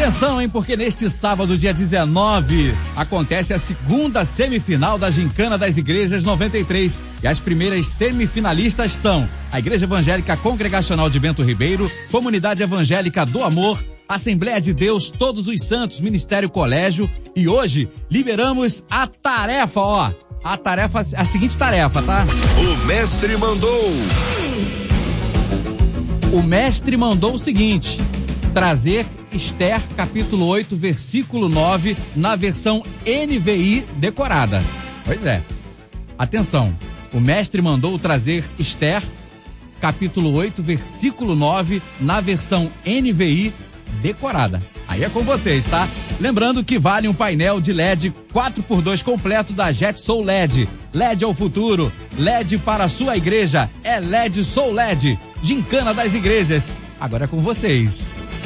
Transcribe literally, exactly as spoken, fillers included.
Atenção, hein, porque neste sábado, dia dezenove, acontece a segunda semifinal da Gincana das Igrejas noventa e três. E as primeiras semifinalistas são a Igreja Evangélica Congregacional de Bento Ribeiro, Comunidade Evangélica do Amor, Assembleia de Deus, Todos os Santos, Ministério Colégio. E hoje liberamos a tarefa, ó. A tarefa, a seguinte tarefa, tá? O mestre mandou. O mestre mandou o seguinte: trazer Esther, capítulo oito, versículo nove, na versão N V I decorada. Pois é. Atenção. O mestre mandou trazer Esther, capítulo oito, versículo nove, na versão N V I decorada. Aí é com vocês, tá? Lembrando que vale um painel de L E D quatro por dois completo da Jetsoul L E D. L E D é o futuro. L E D para a sua igreja. É L E D Soul L E D. Gincana das Igrejas. Agora é com vocês.